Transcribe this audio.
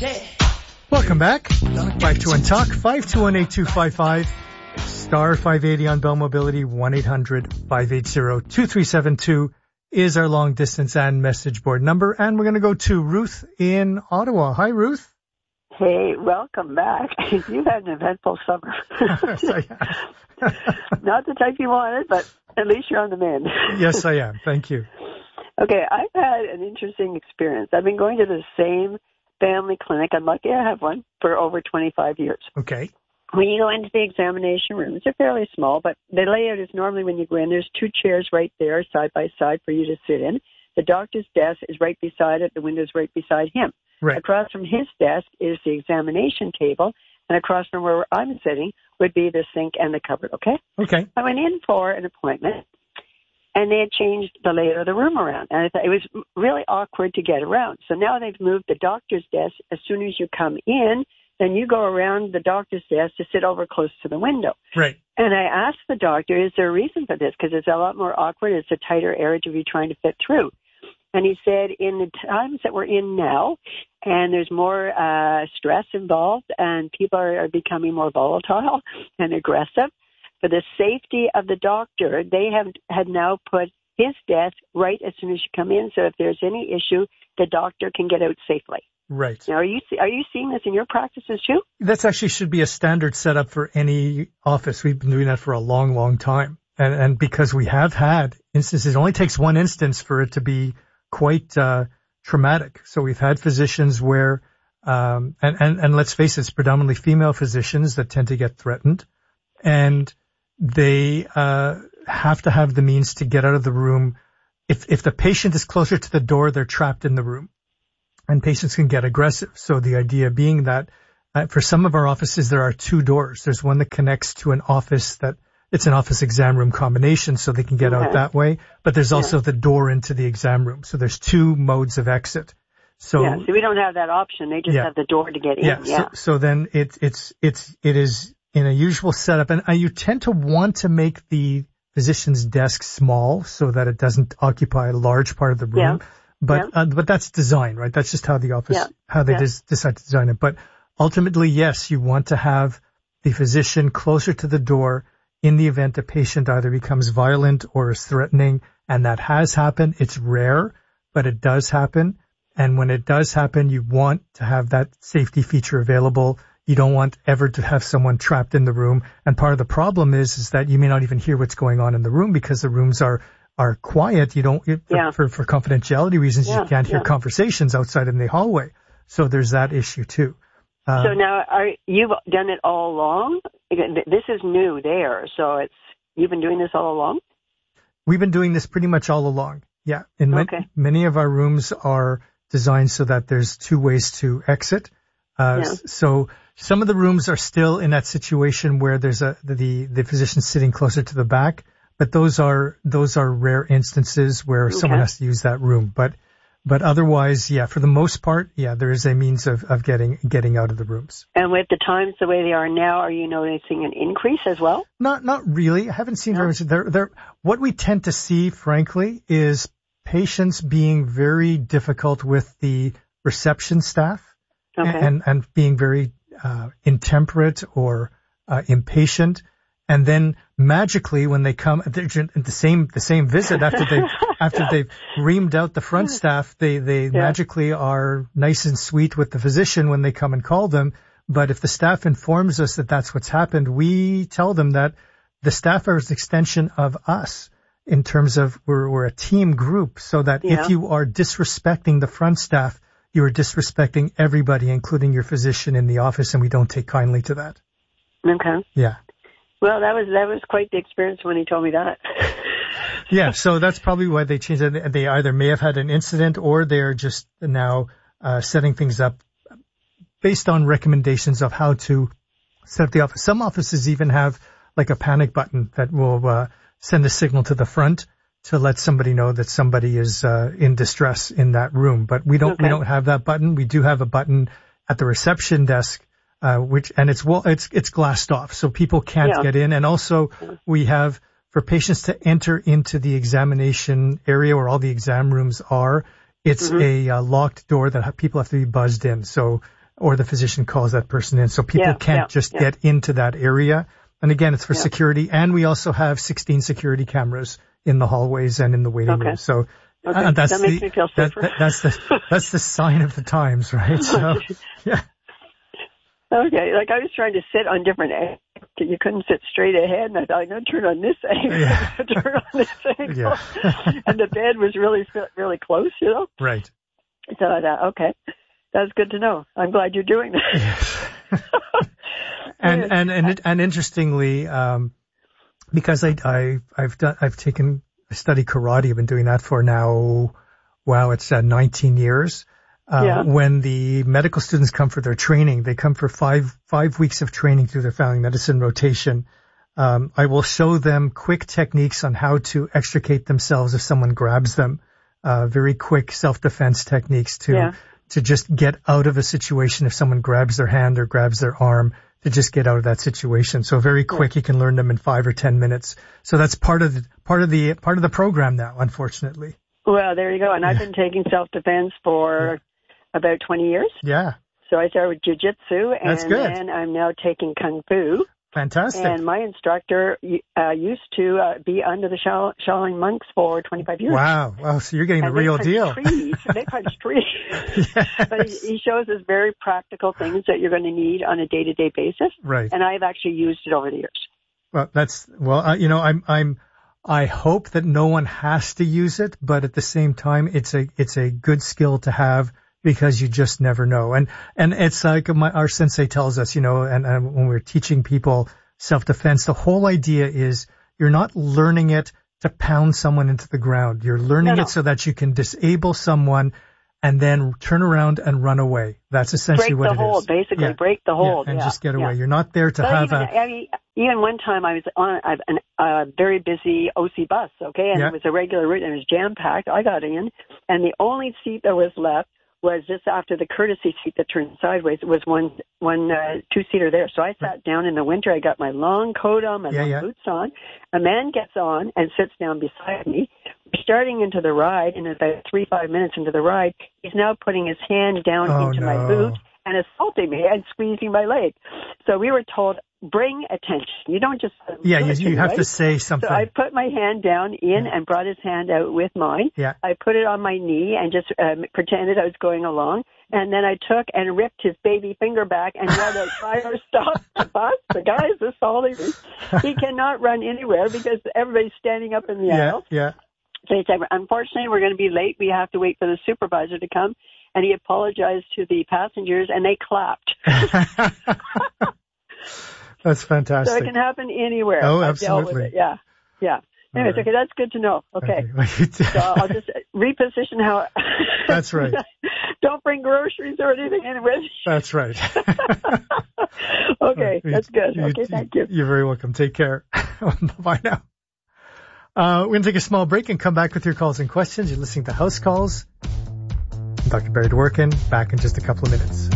Welcome back. 521 Talk, 521-8255, star 580 on Bell Mobility, 1-800-580-2372 is our long distance and message board number. And we're going to go to Ruth in Ottawa. Hi, Ruth. Hey, welcome back. You've had an eventful summer. Yes, I have. Not the type you wanted, but at least you're on the mend. Yes, I am. Thank you. Okay, I've had an interesting experience. I've been going to the same family clinic. I'm lucky I have one for over 25 years. Okay. When you go into the examination rooms, they're fairly small, but the layout is normally when you go in, there's two chairs right there side by side for you to sit in. The doctor's desk is right beside it. The window's right beside him. Right. Across from his desk is the examination table, and across from where I'm sitting would be the sink and the cupboard, okay? Okay. I went in for an appointment, and they had changed the layout of the room around, and I thought it was really awkward to get around. So now they've moved the doctor's desk. As soon as you come in, then you go around the doctor's desk to sit over close to the window. Right. And I asked the doctor, is there a reason for this? Because it's a lot more awkward. It's a tighter area to be trying to fit through. And he said, in the times that we're in now, and there's more stress involved, and people are becoming more volatile and aggressive, for the safety of the doctor, they had now put his desk right as soon as you come in, so if there's any issue, the doctor can get out safely. Right. Now, are you seeing this in your practices too? That's actually should be a standard setup for any office. We've been doing that for a long, long time. And because we have had instances, it only takes one instance for it to be quite traumatic. So we've had physicians where, and let's face it, it's predominantly female physicians that tend to get threatened, and they have to have the means to get out of the room. If the patient is closer to the door, they're trapped in the room, and patients can get aggressive. So the idea being that for some of our offices, there are two doors. There's one that connects to an office that it's an office exam room combination, so they can get out that way. But there's also the door into the exam room. So there's two modes of exit. So we don't have that option. They just have the door to get in. Yeah. So then it is in a usual setup, and you tend to want to make the physician's desk small so that it doesn't occupy a large part of the room. Yeah. But that's design, right? That's just how the office, how they decide to design it. But ultimately, yes, you want to have the physician closer to the door in the event a patient either becomes violent or is threatening, and that has happened. It's rare, but it does happen. And when it does happen, you want to have that safety feature available. You don't want ever to have someone trapped in the room. And part of the problem is that you may not even hear what's going on in the room because the rooms are quiet. You don't, for confidentiality reasons, you can't hear conversations outside in the hallway. So there's that issue too. So now, you've done it all along? This is new there, so you've been doing this all along? We've been doing this pretty much all along, yeah. Many of our rooms are designed so that there's two ways to exit. So some of the rooms are still in that situation where there's the physician sitting closer to the back, but those are rare instances where someone has to use that room. But otherwise, for the most part, there is a means of getting out of the rooms. And with the times the way they are now, are you noticing an increase as well? Not really. I haven't seen very much. What we tend to see, frankly, is patients being very difficult with the reception staff and being very intemperate or impatient. And then magically, when they come, they're the same visit after they've reamed out the front staff, they magically are nice and sweet with the physician when they come and call them. But if the staff informs us that that's what's happened, we tell them that the staff are an extension of us in terms of we're a team group, so that if you are disrespecting the front staff, you are disrespecting everybody, including your physician in the office, and we don't take kindly to that. Okay. Yeah. Well, that was quite the experience when he told me that. Yeah, so that's probably why they changed it. They either may have had an incident or they're just now setting things up based on recommendations of how to set up the office. Some offices even have like a panic button that will send a signal to the front to let somebody know that somebody is in distress in that room. But we don't have that button. We do have a button at the reception desk. It's glassed off, so people can't get in. And also we have, for patients to enter into the examination area where all the exam rooms are, it's a locked door that people have to be buzzed in. So or the physician calls that person in. So people can't just get into that area. And again, it's for security. And we also have 16 security cameras in the hallways and in the waiting room. So that makes me feel safer. That's the sign of the times, right? So, yeah. Okay, like I was trying to sit on different angles. You couldn't sit straight ahead, and I thought, I'm going to turn on this angle, turn on this angle. And the bed was really close, you know? Right. So I thought, okay, that's good to know. I'm glad you're doing that. Yes. and interestingly, because I've studied karate. I've been doing that for now, it's 19 years. When the medical students come for their training, they come for five weeks of training through their family medicine rotation. I will show them quick techniques on how to extricate themselves if someone grabs them. Very quick self-defense techniques to just get out of a situation if someone grabs their hand or grabs their arm, to just get out of that situation. So very quick, you can learn them in 5 or 10 minutes. So that's part of the program now, unfortunately. Well, there you go. And I've been taking self-defense for about 20 years. Yeah. So I started with jiu-jitsu, and then I'm now taking kung fu. Fantastic. And my instructor used to be under the Shaolin monks for 25 years. Wow. Well, so you're getting the real deal. They punch trees. Yes. But he shows us very practical things that you're going to need on a day-to-day basis. Right. And I've actually used it over the years. Well, I hope that no one has to use it, but at the same time, it's a good skill to have, because you just never know. And it's like our sensei tells us, and when we're teaching people self-defense, the whole idea is you're not learning it to pound someone into the ground. You're learning it so that you can disable someone and then turn around and run away. That's essentially what it is. Break the hold, basically. Break the hold. And just get away. You're not there to have even one time I was on a very busy OC bus, okay? And it was a regular route, and it was jam-packed. I got in, and the only seat that was left was just after the courtesy seat that turned sideways. It was one two-seater there. So I sat down in the winter. I got my long coat on, my long boots on. A man gets on and sits down beside me. We're starting into the ride, and about 3-5 minutes into the ride, he's now putting his hand down into my boot and assaulting me and squeezing my leg. So we were told, bring attention. You don't just... you have to say something. So I put my hand down and brought his hand out with mine. Yeah. I put it on my knee and just pretended I was going along. And then I took and ripped his baby finger back and yelled out, "Driver, stop the bus. The guy is assaulting me." He cannot run anywhere because everybody's standing up in the aisle. Yeah. So he said, "Unfortunately, we're going to be late. We have to wait for the supervisor to come." And he apologized to the passengers, and they clapped. That's fantastic. So it can happen anywhere. Oh, absolutely. Yeah. Anyways, okay, that's good to know. Okay. So I'll just reposition how... That's right. Don't bring groceries or anything in with you. That's right. Okay, that's good. Okay, thank you. You're very welcome. Take care. Bye now. We're going to take a small break and come back with your calls and questions. You're listening to House Calls. I'm Dr. Barry Dworkin, back in just a couple of minutes.